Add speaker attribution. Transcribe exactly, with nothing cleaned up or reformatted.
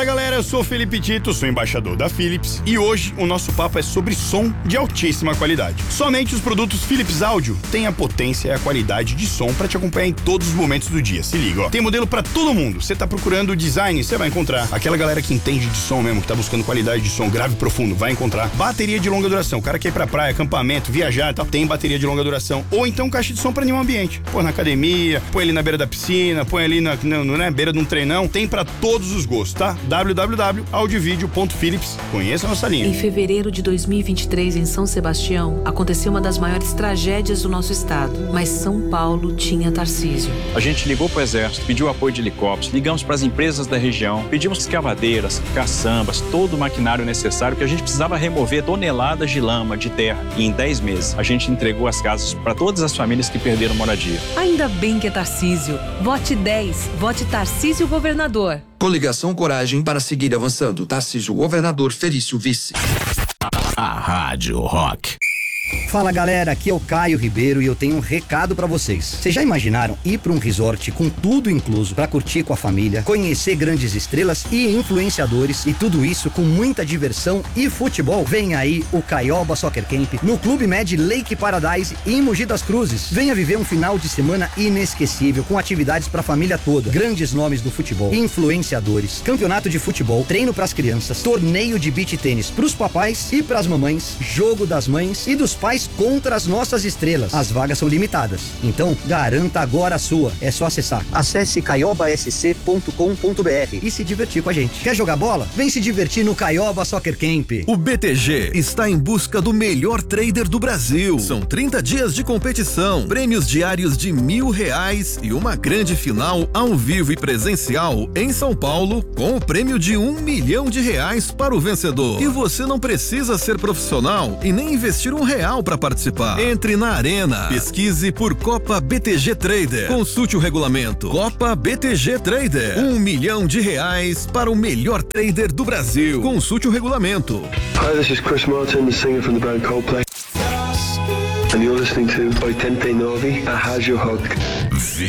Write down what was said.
Speaker 1: Fala galera, eu sou o Felipe Tito, sou embaixador da Philips e hoje o nosso papo é sobre som de altíssima qualidade. Somente os produtos Philips Audio têm a potência e a qualidade de som para te acompanhar em todos os momentos do dia. Se liga, ó. Tem modelo para todo mundo. Você tá procurando design, você vai encontrar. Aquela galera que entende de som mesmo, que tá buscando qualidade de som grave e profundo, vai encontrar. Bateria de longa duração. O cara quer ir pra praia, acampamento, viajar e tal, tem bateria de longa duração. Ou então caixa de som para nenhum ambiente. Põe na academia, põe ali na beira da piscina, põe ali na, na, na beira de um treinão. Tem para todos os gostos, tá? w w w ponto audiovideo ponto philips. Conheça a nossa linha.
Speaker 2: Em fevereiro de dois mil e vinte e três, em São Sebastião, aconteceu uma das maiores tragédias do nosso estado. Mas São Paulo tinha Tarcísio.
Speaker 3: A gente ligou para o Exército, pediu apoio de helicópteros, ligamos para as empresas da região, pedimos escavadeiras, caçambas, todo o maquinário necessário que a gente precisava remover toneladas de lama, de terra. E em dez meses, a gente entregou as casas para todas as famílias que perderam moradia.
Speaker 2: Ainda bem que é Tarcísio. Vote dez. Vote Tarcísio Governador.
Speaker 4: Coligação Coragem para seguir avançando. Tarcísio Governador, Felício Vice.
Speaker 5: A Rádio Rock.
Speaker 6: Fala galera, aqui é o Caio Ribeiro e eu tenho um recado pra vocês. Vocês já imaginaram ir pra um resort com tudo incluso pra curtir com a família, conhecer grandes estrelas e influenciadores e tudo isso com muita diversão e futebol? Vem aí o Caioba Soccer Camp no Clube Med Lake Paradise em Mogi das Cruzes. Venha viver um final de semana inesquecível com atividades pra família toda, grandes nomes do futebol, influenciadores, campeonato de futebol, treino pras crianças, torneio de beach tênis pros papais e pras mamães, jogo das mães e dos pais contra as nossas estrelas. As vagas são limitadas, então garanta agora a sua. É só acessar. Acesse caioba s c ponto com ponto b r e se divertir com a gente. Quer jogar bola? Vem se divertir no Caioba Soccer Camp.
Speaker 5: O B T G está em busca do melhor trader do Brasil. São trinta dias de competição, prêmios diários de mil reais e uma grande final ao vivo e presencial em São Paulo com o prêmio de um milhão de reais para o vencedor. E você não precisa ser profissional e nem investir um real para participar. Entre na arena, pesquise por Copa B T G Trader, consulte o regulamento. Copa B T G Trader, um milhão de reais para o melhor trader do Brasil. Consulte o regulamento.
Speaker 7: Hi, this is Chris Martin, the singer from the band Coldplay. And you're listening to oitenta e nove, a Rádio Rock.